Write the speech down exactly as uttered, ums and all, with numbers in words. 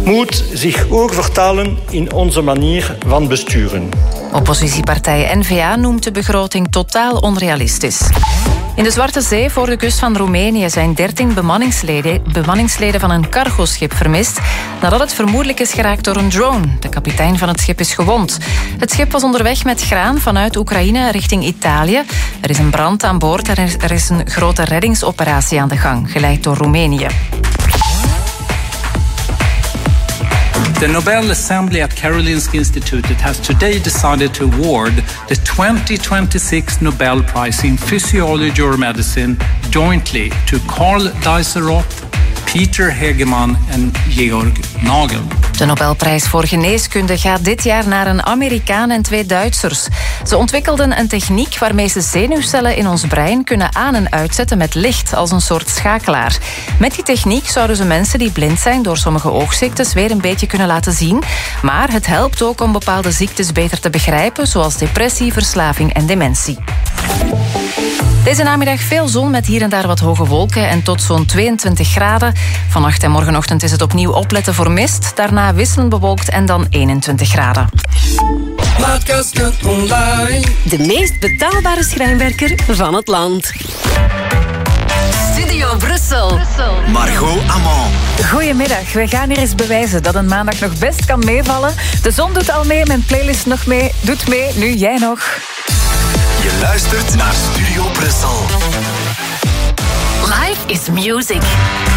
moet zich ook vertalen in onze manier van besturen. Oppositiepartij N V A noemt de begroting totaal onrealistisch. In de Zwarte Zee voor de kust van Roemenië zijn dertien bemanningsleden, bemanningsleden van een cargoschip vermist nadat het vermoedelijk is geraakt door een drone. De kapitein van het schip is gewond. Het schip was onderweg met graan vanuit Oekraïne richting Italië. Er is een brand aan boord en er is een grote reddingsoperatie aan de gang, geleid door Roemenië. The Nobel Assembly at Karolinska Institutet has today decided to award the twenty twenty-six Nobel Prize in Physiology or Medicine jointly to Karl Dijsselhoff, Peter Hegeman en Georg Nagel. De Nobelprijs voor geneeskunde gaat dit jaar naar een Amerikaan en twee Duitsers. Ze ontwikkelden een techniek waarmee ze zenuwcellen in ons brein kunnen aan- en uitzetten met licht, als een soort schakelaar. Met die techniek zouden ze mensen die blind zijn door sommige oogziektes weer een beetje kunnen laten zien. Maar het helpt ook om bepaalde ziektes beter te begrijpen, zoals depressie, verslaving en dementie. Deze namiddag veel zon met hier en daar wat hoge wolken en tot zo'n tweeëntwintig graden. Vannacht en morgenochtend is het opnieuw opletten voor mist. Daarna wisselend bewolkt en dan eenentwintig graden. De meest betaalbare schrijnwerker van het land. Studio Brussel. Margot Amand. Goedemiddag, we gaan hier eens bewijzen dat een maandag nog best kan meevallen. De zon doet al mee, mijn playlist nog mee. Doet mee, nu jij nog. Je luistert naar Studio Brussel. Life is music.